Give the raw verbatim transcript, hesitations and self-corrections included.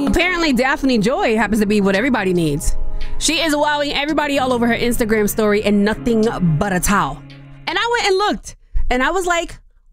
apparently Daphne Joy happens to be what everybody needs. She is wowing everybody all over her Instagram story in nothing but a towel. And I went and looked, and I was like,